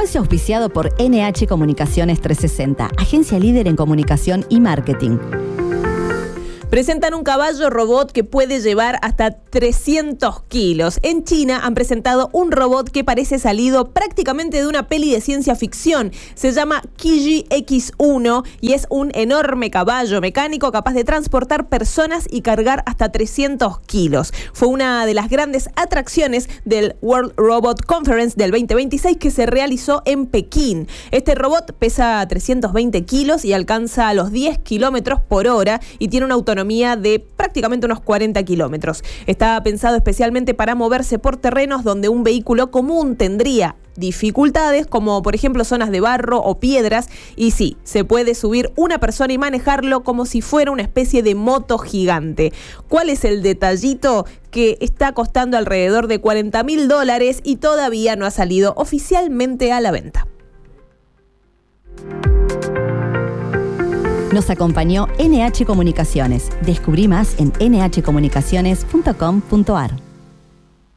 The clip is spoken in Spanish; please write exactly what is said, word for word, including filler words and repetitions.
Espacio auspiciado por N H Comunicaciones trescientos sesenta, agencia líder en comunicación y marketing. Presentan un caballo robot que puede llevar hasta trescientos kilos. En China han presentado un robot que parece salido prácticamente de una peli de ciencia ficción. Se llama Kiji equis uno y es un enorme caballo mecánico capaz de transportar personas y cargar hasta trescientos kilos. Fue una de las grandes atracciones del World Robot Conference del veinte veintiséis que se realizó en Pekín. Este robot pesa trescientos veinte kilos y alcanza los diez kilómetros por hora y tiene una autonomía de prácticamente unos cuarenta kilómetros. Está pensado especialmente para moverse por terrenos donde un vehículo común tendría dificultades, como por ejemplo zonas de barro o piedras, y sí, se puede subir una persona y manejarlo como si fuera una especie de moto gigante. ¿Cuál es el detallito? Que está costando alrededor de cuarenta mil dólares y todavía no ha salido oficialmente a la venta. Nos acompañó N H Comunicaciones. Descubrí más en ene hache comunicaciones punto com punto a r.